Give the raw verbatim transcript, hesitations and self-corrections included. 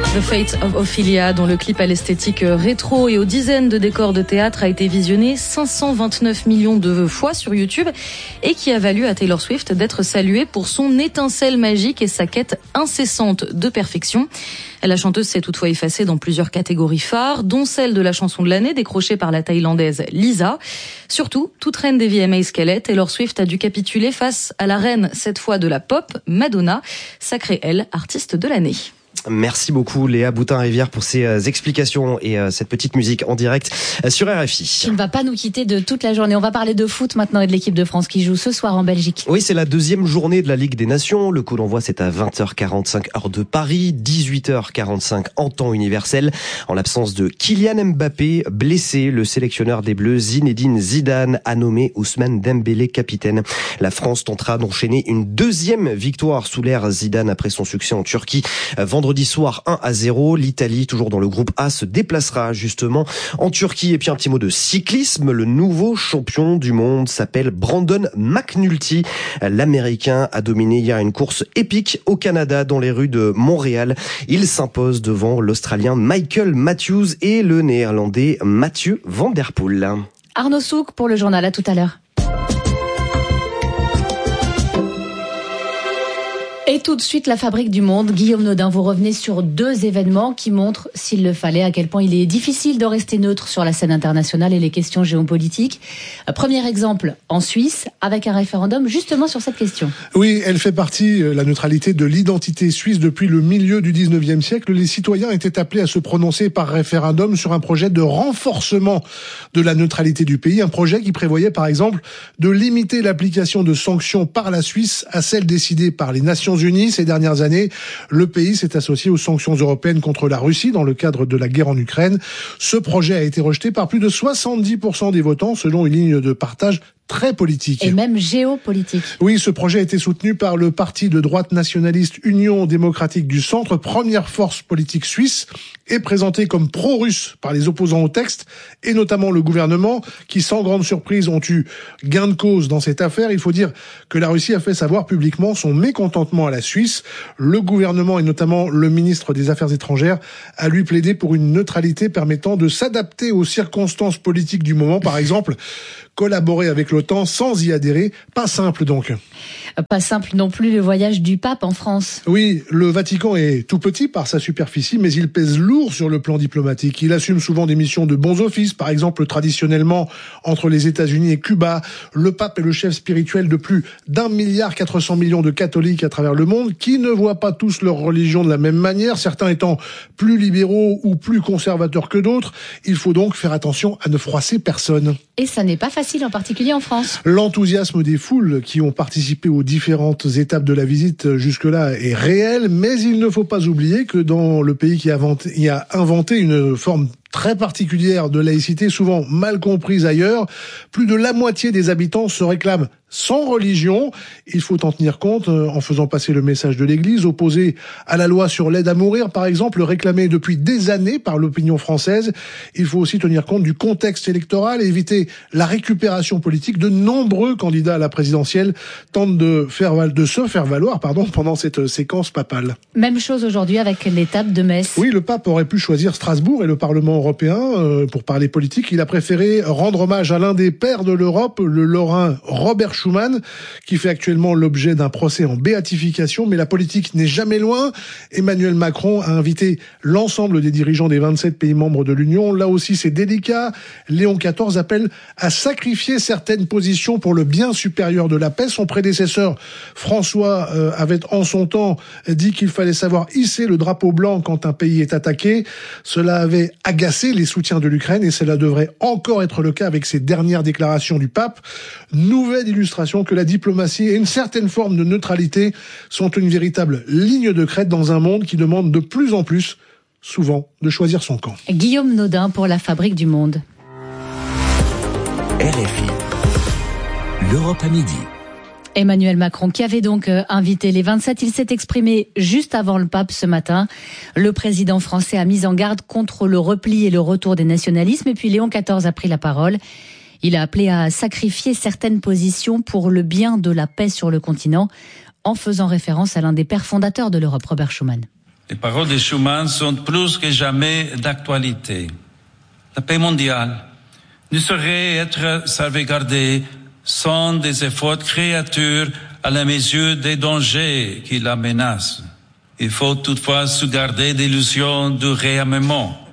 The Fate of Ophelia, dont le clip à l'esthétique rétro et aux dizaines de décors de théâtre a été visionné cinq cent vingt-neuf millions de fois sur YouTube et qui a valu à Taylor Swift d'être saluée pour son étincelle magique et sa quête incessante de perfection. La chanteuse s'est toutefois effacée dans plusieurs catégories phares, dont celle de la chanson de l'année décrochée par la Thaïlandaise Lisa. Surtout, toute reine des V M As qu'elle est, Taylor Swift a dû capituler face à la reine, cette fois de la pop, Madonna, sacrée elle, artiste de l'année. Merci beaucoup Léa Boutin-Rivière pour ces euh, explications et euh, cette petite musique en direct euh, sur R F I. Tu ne vas pas nous quitter de toute la journée. On va parler de foot maintenant et de l'équipe de France qui joue ce soir en Belgique. Oui, c'est la deuxième journée de la Ligue des Nations. Le coup d'envoi, c'est à vingt heures quarante-cinq heure de Paris, dix-huit heures quarante-cinq en temps universel. En l'absence de Kylian Mbappé, blessé, le sélectionneur des Bleus Zinedine Zidane a nommé Ousmane Dembélé capitaine. La France tentera d'enchaîner une deuxième victoire sous l'ère Zidane après son succès en Turquie vendredi Vendredi soir un à zéro, l'Italie, toujours dans le groupe A, se déplacera justement en Turquie. Et puis un petit mot de cyclisme, le nouveau champion du monde s'appelle Brandon McNulty. L'Américain a dominé hier une course épique au Canada dans les rues de Montréal. Il s'impose devant l'Australien Michael Matthews et le Néerlandais Mathieu Van Der Poel. Arnaud Souk pour le journal, à tout à l'heure. Et tout de suite, la fabrique du monde. Guillaume Nodin, vous revenez sur deux événements qui montrent, s'il le fallait, à quel point il est difficile de rester neutre sur la scène internationale et les questions géopolitiques. Premier exemple, en Suisse, avec un référendum justement sur cette question. Oui, elle fait partie, la neutralité, de l'identité suisse depuis le milieu du dix-neuvième siècle. Les citoyens étaient appelés à se prononcer par référendum sur un projet de renforcement de la neutralité du pays. Un projet qui prévoyait, par exemple, de limiter l'application de sanctions par la Suisse à celles décidées par les Nations Unies. Ces dernières années, le pays s'est associé aux sanctions européennes contre la Russie dans le cadre de la guerre en Ukraine. Ce projet a été rejeté par plus de soixante-dix pour cent des votants selon une ligne de partage très politique. Et même géopolitique. Oui, ce projet a été soutenu par le parti de droite nationaliste Union démocratique du Centre, première force politique suisse, et présenté comme pro-russe par les opposants au texte, et notamment le gouvernement, qui sans grande surprise ont eu gain de cause dans cette affaire. Il faut dire que la Russie a fait savoir publiquement son mécontentement à la Suisse. Le gouvernement, et notamment le ministre des Affaires étrangères, a lui plaidé pour une neutralité permettant de s'adapter aux circonstances politiques du moment. Par exemple, collaborer avec l'OTAN sans y adhérer. Pas simple donc. Pas simple non plus le voyage du pape en France. Oui, le Vatican est tout petit par sa superficie, mais il pèse lourd sur le plan diplomatique. Il assume souvent des missions de bons offices, par exemple traditionnellement entre les États-Unis et Cuba. Le pape est le chef spirituel de plus d'un milliard quatre cents millions de catholiques à travers le monde, qui ne voient pas tous leur religion de la même manière, certains étant plus libéraux ou plus conservateurs que d'autres. Il faut donc faire attention à ne froisser personne. Et ça n'est pas facile, en particulier en France. L'enthousiasme des foules qui ont participé aux différentes étapes de la visite jusque-là est réel, mais il ne faut pas oublier que dans le pays qui a inventé, qui a inventé une forme très particulière de laïcité, souvent mal comprise ailleurs, plus de la moitié des habitants se réclament sans religion. Il faut en tenir compte en faisant passer le message de l'Église, opposé à la loi sur l'aide à mourir, par exemple, réclamée depuis des années par l'opinion française. Il faut aussi tenir compte du contexte électoral et éviter la récupération politique. De nombreux candidats à la présidentielle tentent de, faire, de se faire valoir pardon, pendant cette séquence papale. Même chose aujourd'hui avec l'étape de Metz. Oui, le pape aurait pu choisir Strasbourg et le Parlement européen euh, pour parler politique. Il a préféré rendre hommage à l'un des pères de l'Europe, le Lorrain Robert Schuman, qui fait actuellement l'objet d'un procès en béatification, mais la politique n'est jamais loin. Emmanuel Macron a invité l'ensemble des dirigeants des vingt-sept pays membres de l'Union. Là aussi, c'est délicat. Léon quatorze appelle à sacrifier certaines positions pour le bien supérieur de la paix. Son prédécesseur, François, euh, avait en son temps dit qu'il fallait savoir hisser le drapeau blanc quand un pays est attaqué. Cela avait agacé les soutiens de l'Ukraine et cela devrait encore être le cas avec ces dernières déclarations du pape. Nouvelle illustration que la diplomatie et une certaine forme de neutralité sont une véritable ligne de crête dans un monde qui demande de plus en plus, souvent, de choisir son camp. Guillaume Nodin pour la Fabrique du Monde. R F I, l'Europe à midi. Emmanuel Macron, qui avait donc invité les vingt-sept, il s'est exprimé juste avant le pape ce matin. Le président français a mis en garde contre le repli et le retour des nationalismes. Et puis Léon quatorze a pris la parole. Il a appelé à sacrifier certaines positions pour le bien de la paix sur le continent, en faisant référence à l'un des pères fondateurs de l'Europe, Robert Schuman. Les paroles de Schuman sont plus que jamais d'actualité. La paix mondiale ne saurait être sauvegardée sans des efforts créateurs à la mesure des dangers qui la menacent. Il faut toutefois se garder d'illusions du réarmement.